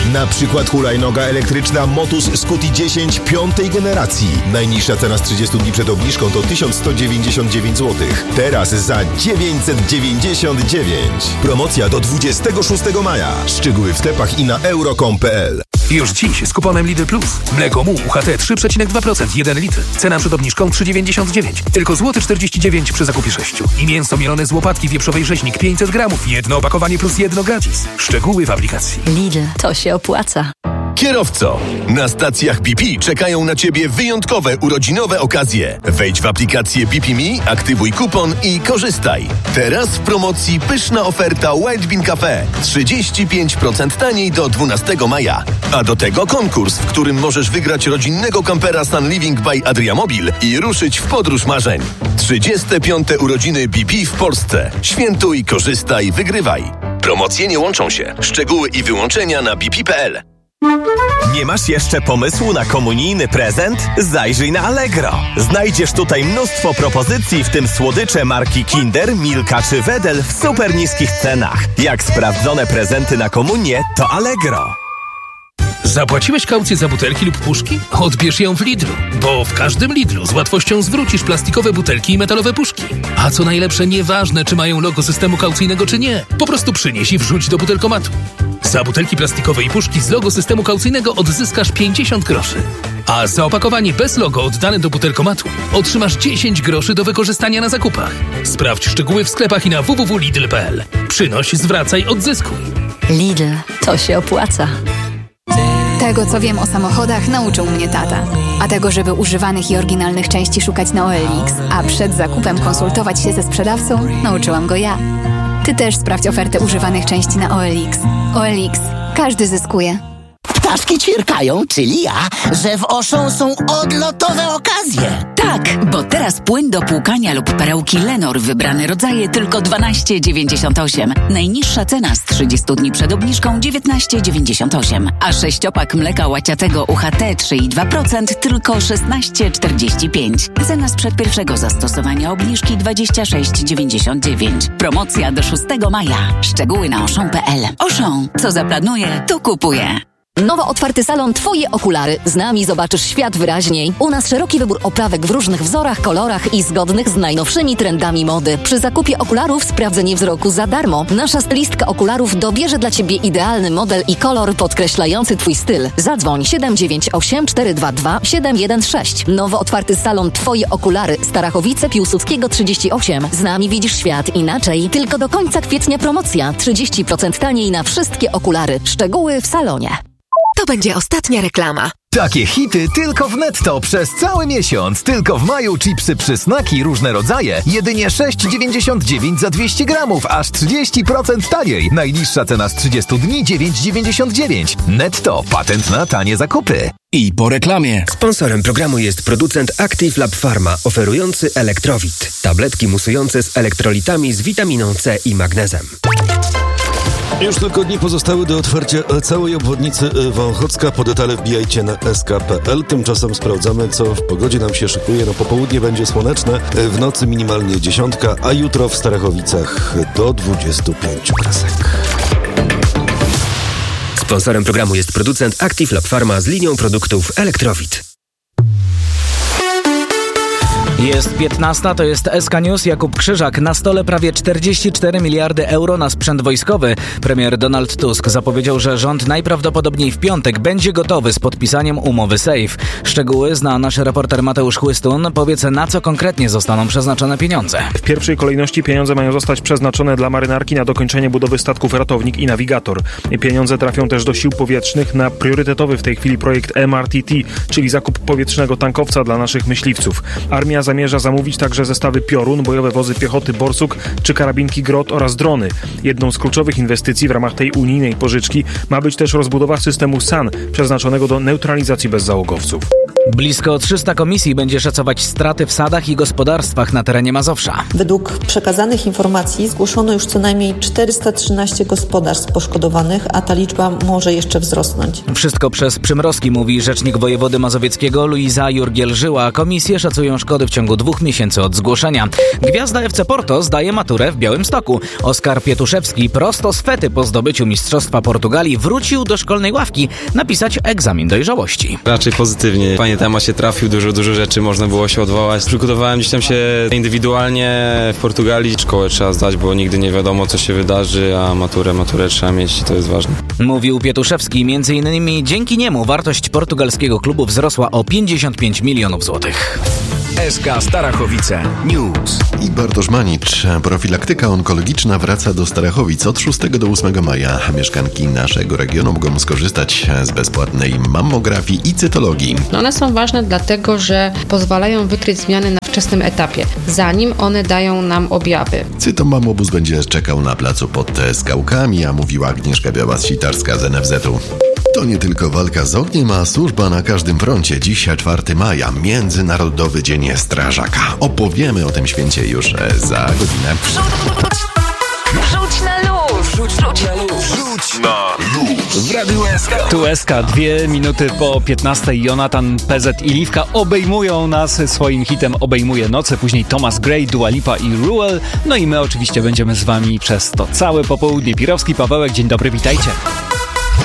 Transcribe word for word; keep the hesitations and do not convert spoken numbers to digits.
Na przykład hulajnoga elektryczna Motus Scuti dziesięć piątej generacji. Najniższa cena z trzydziestu dni przed obniżką to tysiąc sto dziewięćdziesiąt dziewięć złotych. Teraz za dziewięćset dziewięćdziesiąt dziewięć. Promocja do dwudziestego szóstego maja. Szczegóły w sklepach i na euro kropka com kropka p l. Już dziś z kuponem Lidl Plus. Mleko Mu U H T trzy przecinek dwa procent, jeden litr. Cena przed obniżką trzy dziewięćdziesiąt dziewięć. Tylko złoty czterdzieści dziewięć przy zakupie sześciu. I mięso mielone z łopatki wieprzowej rzeźnik pięćset gramów. Jedno opakowanie plus jedno gratis. Szczegóły w aplikacji. Lidl, to się opłaca. Kierowco, na stacjach B P czekają na Ciebie wyjątkowe urodzinowe okazje. Wejdź w aplikację B P Me, aktywuj kupon i korzystaj. Teraz w promocji pyszna oferta Wild Bean Cafe. trzydzieści pięć procent taniej do dwunastego maja. A do tego konkurs, w którym możesz wygrać rodzinnego kampera Sun Living by Adriamobil i ruszyć w podróż marzeń. trzydzieste piąte urodziny B P w Polsce. Świętuj, korzystaj, wygrywaj. Promocje nie łączą się. Szczegóły i wyłączenia na b p kropka p l. Nie masz jeszcze pomysłu na komunijny prezent? Zajrzyj na Allegro. Znajdziesz tutaj mnóstwo propozycji, w tym słodycze marki Kinder, Milka czy Wedel w super niskich cenach. Jak sprawdzone prezenty na komunię, to Allegro. Zapłaciłeś kaucję za butelki lub puszki? Odbierz ją w Lidlu, bo w każdym Lidlu z łatwością zwrócisz plastikowe butelki i metalowe puszki. A co najlepsze, nieważne czy mają logo systemu kaucyjnego czy nie, po prostu przynieś i wrzuć do butelkomatu. Za butelki plastikowe i puszki z logo systemu kaucyjnego odzyskasz pięćdziesiąt groszy. A za opakowanie bez logo oddane do butelkomatu otrzymasz dziesięć groszy do wykorzystania na zakupach. Sprawdź szczegóły w sklepach i na w w w kropka lidl kropka p l. Przynoś, zwracaj, odzyskuj. Lidl, to się opłaca. Tego, co wiem o samochodach, nauczył mnie tata. A tego, żeby używanych i oryginalnych części szukać na O L X, a przed zakupem konsultować się ze sprzedawcą, nauczyłam go ja. Ty też sprawdź ofertę używanych części na O L X. O L X. Każdy zyskuje. Ptaszki ćwierkają, czyli ja, że w Auchan są odlotowe okazje. Tak, bo teraz płyn do płukania lub perełki Lenor wybrane rodzaje tylko dwanaście dziewięćdziesiąt osiem. Najniższa cena z trzydziestu dni przed obniżką dziewiętnaście dziewięćdziesiąt osiem. A sześciopak mleka łaciatego U H T trzy i dwa procent tylko szesnaście czterdzieści pięć. Cena sprzed pierwszego zastosowania obniżki dwadzieścia sześć dziewięćdziesiąt dziewięć. Promocja do szóstego maja. Szczegóły na auchan kropka p l. Auchan, co zaplanuje, to kupuje. Nowo otwarty salon Twoje okulary. Z nami zobaczysz świat wyraźniej. U nas szeroki wybór oprawek w różnych wzorach, kolorach i zgodnych z najnowszymi trendami mody. Przy zakupie okularów sprawdzenie wzroku za darmo. Nasza stylistka okularów dobierze dla Ciebie idealny model i kolor podkreślający Twój styl. Zadzwoń siedem dziewięć osiem cztery dwa dwa siedem jeden sześć. Nowo otwarty salon Twoje okulary. Starachowice, Piłsudskiego trzydzieści osiem. Z nami widzisz świat inaczej. Tylko do końca kwietnia promocja. trzydzieści procent taniej na wszystkie okulary. Szczegóły w salonie. To będzie ostatnia reklama. Takie hity tylko w Netto przez cały miesiąc. Tylko w maju chipsy przysmaki różne rodzaje. Jedynie sześć dziewięćdziesiąt dziewięć za dwieście gramów, aż trzydzieści procent taniej. Najniższa cena z trzydziestu dni dziewięć dziewięćdziesiąt dziewięć. Netto, patent na tanie zakupy. I po reklamie. Sponsorem programu jest producent Active Lab Pharma, oferujący Elektrowit. Tabletki musujące z elektrolitami z witaminą C i magnezem. Już tylko dni pozostały do otwarcia całej obwodnicy Wąchocka. Po detale wbijajcie na s k kropka p l. Tymczasem sprawdzamy, co w pogodzie nam się szykuje. No popołudnie będzie słoneczne, w nocy minimalnie dziesiątka, a jutro w Starachowicach do dwudziestu pięciu kresek. Sponsorem programu jest producent Active Lab Pharma z linią produktów Elektrowit. Jest piętnasta, to jest S K News, Jakub Krzyżak. Na stole prawie czterdzieści cztery miliardy euro na sprzęt wojskowy. Premier Donald Tusk zapowiedział, że rząd najprawdopodobniej w piątek będzie gotowy z podpisaniem umowy SAFE. Szczegóły zna nasz reporter Mateusz Chłystun. Powiedz, na co konkretnie zostaną przeznaczone pieniądze? W pierwszej kolejności pieniądze mają zostać przeznaczone dla marynarki na dokończenie budowy statków Ratownik i Nawigator. Pieniądze trafią też do sił powietrznych na priorytetowy w tej chwili projekt M R T T, czyli zakup powietrznego tankowca dla naszych myśliwców. Armia zamierza zamówić także zestawy Piorun, bojowe wozy piechoty Borsuk czy karabinki Grot oraz drony. Jedną z kluczowych inwestycji w ramach tej unijnej pożyczki ma być też rozbudowa systemu S A N, przeznaczonego do neutralizacji bezzałogowców. Blisko trzysta komisji będzie szacować straty w sadach i gospodarstwach na terenie Mazowsza. Według przekazanych informacji zgłoszono już co najmniej czterysta trzynaście gospodarstw poszkodowanych, a ta liczba może jeszcze wzrosnąć. Wszystko przez przymrozki, mówi rzecznik wojewody mazowieckiego Luiza Jurgiel-Żyła. Komisje szacują szkody w ciągu dwóch miesięcy od zgłoszenia. Gwiazda F C Porto zdaje maturę w Białymstoku. Oskar Pietuszewski prosto z Fety po zdobyciu Mistrzostwa Portugalii wrócił do szkolnej ławki napisać egzamin dojrzałości. Raczej pozytywnie. Fajnie temat się trafił, dużo, dużo rzeczy można było się odwołać. Przygotowałem gdzieś tam się indywidualnie w Portugalii. Szkołę trzeba zdać, bo nigdy nie wiadomo, co się wydarzy, a maturę, maturę trzeba mieć i to jest ważne. Mówił Pietuszewski. Między innymi dzięki niemu wartość portugalskiego klubu wzrosła o pięćdziesiąt pięć milionów złotych. S K Starachowice News. I Bartosz Manicz. Profilaktyka onkologiczna wraca do Starachowic od szóstego do ósmego maja. Mieszkanki naszego regionu mogą skorzystać z bezpłatnej mammografii i cytologii. One są ważne dlatego, że pozwalają wykryć zmiany na wczesnym etapie, zanim one dają nam objawy. Cytomamobus będzie czekał na placu pod skałkami, a mówiła Agnieszka Białas-Sitarska z N F Z-u. To nie tylko walka z ogniem, a służba na każdym froncie. Dziś czwartego maja, Międzynarodowy Dzień Strażaka. Opowiemy o tym święcie już za godzinę. Rzuć na luz! Rzuć, rzuć na luz! Rzuć na luz! W Radiu S K. Tu S K, dwie minuty po piętnastej. Jonathan, P Z i Liwka obejmują nas swoim hitem Obejmuje noce. Później Thomas Gray, Dua Lipa i Ruel. No i my oczywiście będziemy z wami przez to całe popołudnie. Pirowski, Pawełek, dzień dobry, witajcie.